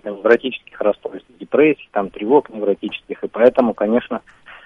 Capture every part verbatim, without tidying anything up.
невротических расстройств, депрессий, там, тревог невротических, и поэтому, конечно,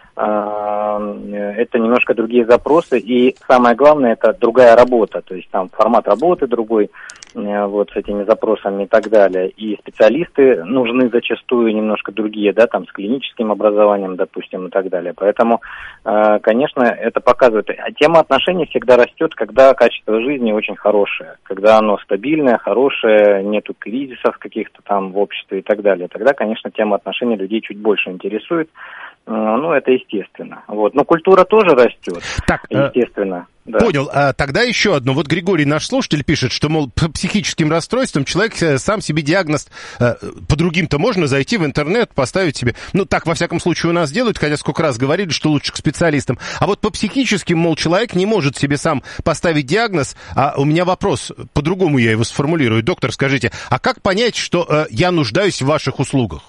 это немножко другие запросы, и самое главное, это другая работа, то есть там формат работы другой, вот с этими запросами и так далее, и специалисты нужны зачастую немножко другие, да, там с клиническим образованием, допустим, и так далее, поэтому, конечно, это показывает, а тема отношений всегда растет, когда качество жизни очень хорошее, когда оно стабильное, хорошее, нету кризисов каких-то там в обществе и так далее, тогда, конечно, тема отношений людей чуть больше интересует. Ну, это естественно. Вот. Но культура тоже растет, так, естественно. Э, да. Понял. А, тогда еще одно. Вот Григорий, наш слушатель, пишет, что, мол, по психическим расстройствам человек сам себе диагноз... Э, по другим-то можно зайти в интернет, поставить себе... Ну, так, во всяком случае, у нас делают, хотя сколько раз говорили, что лучше к специалистам. А вот по психическим, мол, человек не может себе сам поставить диагноз. А у меня вопрос, по-другому я его сформулирую. Доктор, скажите, а как понять, что э, я нуждаюсь в ваших услугах?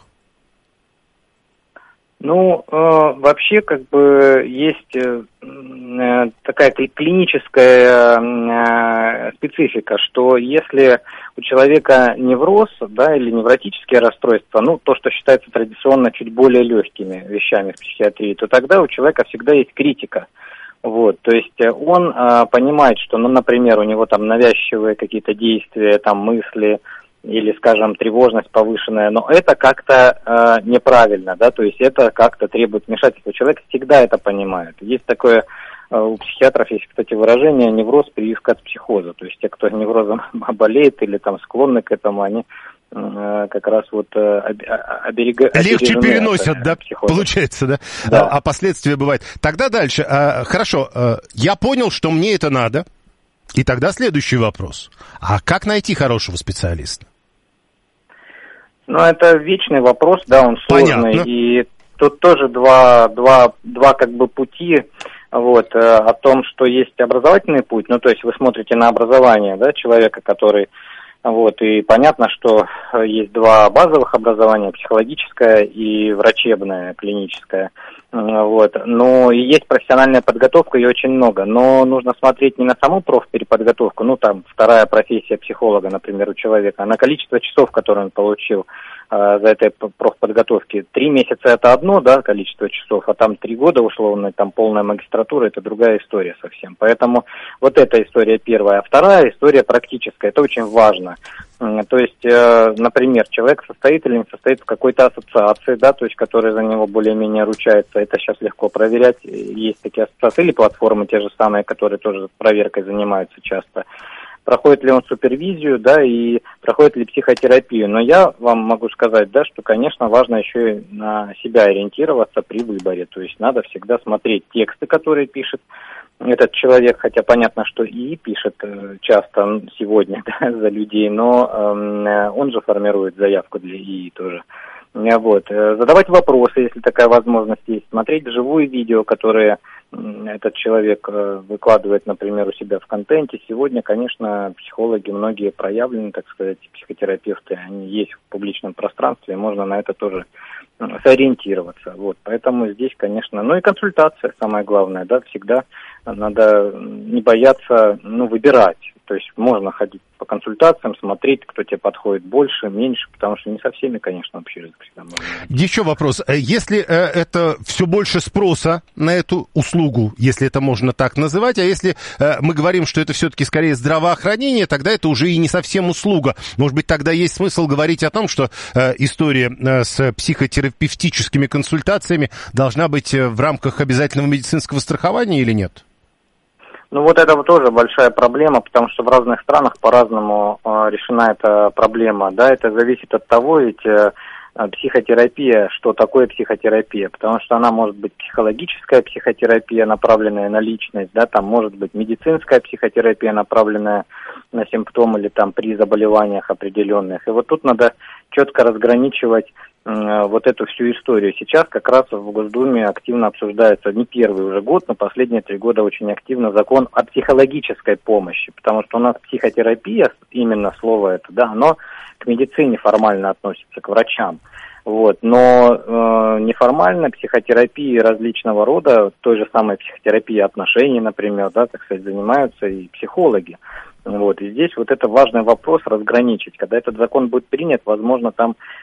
Ну, э, вообще, как бы, есть э, такая клиническая э, специфика, что если у человека невроз, да, или невротические расстройства, ну, то, что считается традиционно чуть более легкими вещами в психиатрии, то тогда у человека всегда есть критика. Вот, то есть он э, понимает, что, ну, например, у него там навязчивые какие-то действия, там, мысли, или, скажем, тревожность повышенная, но это как-то э, неправильно, да, то есть это как-то требует вмешательства. Человек всегда это понимает. Есть такое, э, у психиатров есть, кстати, выражение «невроз прививка от психоза», то есть те, кто неврозом болеет или там склонны к этому, они э, как раз вот э, оберегают. Легче переносят, да, психоза. Получается, да? Да. А, а последствия бывают. Тогда дальше. А, хорошо, а, я понял, что мне это надо, и тогда следующий вопрос. А как найти хорошего специалиста? Ну, это вечный вопрос, да, он сложный, Понятно. И тут тоже два, два, два как бы пути, вот, о том, что есть образовательный путь, ну, то есть вы смотрите на образование, да, человека, который, вот, и понятно, что есть два базовых образования, психологическое и врачебное, клиническое, вот, но и есть профессиональная подготовка, ее очень много, но нужно смотреть не на саму профпереподготовку, ну, там, вторая профессия психолога, например, у человека, а на количество часов, которые он получил э, за этой профподготовки. Три месяца это одно, да, количество часов, а там три года условно, там полная магистратура, это другая история совсем. Поэтому вот эта история первая. А вторая история практическая, это очень важно. То есть, э, например, человек состоит или не состоит в какой-то ассоциации, да, то есть, которая за него более-менее ручается, это сейчас легко проверять, есть такие ассоциации или платформы те же самые, которые тоже проверкой занимаются часто. Проходит ли он супервизию, да, и проходит ли психотерапию. Но я вам могу сказать, да, что, конечно, важно еще и на себя ориентироваться при выборе, то есть надо всегда смотреть тексты, которые пишет этот человек, хотя понятно, что ИИ пишет э, часто сегодня, да, за людей, но э, он же формирует заявку для ИИ тоже. Вот. Задавать вопросы, если такая возможность есть, смотреть вживую видео, которые этот человек выкладывает, например, у себя в контенте. Сегодня, конечно, психологи многие проявлены, так сказать, психотерапевты, они есть в публичном пространстве, и можно на это тоже сориентироваться. Вот. Поэтому здесь, конечно, ну и консультация самое главное, да, всегда надо не бояться, ну, выбирать. То есть можно ходить по консультациям, смотреть, кто тебе подходит больше, меньше, потому что не со всеми, конечно, вообще всегда можно. Еще вопрос. Если э, это все больше спроса на эту услугу, если это можно так называть, а если э, мы говорим, что это все-таки скорее здравоохранение, тогда это уже и не совсем услуга. Может быть, тогда есть смысл говорить о том, что э, история э, с психотерапевтическими консультациями должна быть в рамках обязательного медицинского страхования или нет? Ну вот это вот тоже большая проблема, потому что в разных странах по-разному э, решена эта проблема, да, это зависит от того, ведь э, психотерапия, что такое психотерапия, потому что она может быть психологическая психотерапия, направленная на личность, да, там может быть медицинская психотерапия, направленная на симптомы или там при заболеваниях определенных, и вот тут надо четко разграничивать вот эту всю историю. Сейчас как раз в Госдуме активно обсуждается не первый уже год, но последние три года очень активно закон о психологической помощи, потому что у нас психотерапия, именно слово это, да, оно к медицине формально относится, к врачам. Вот, но э, неформально психотерапии различного рода, той же самой психотерапии отношений, например, да, так сказать, занимаются и психологи. Вот, и здесь вот это важный вопрос разграничить. Когда этот закон будет принят, возможно, там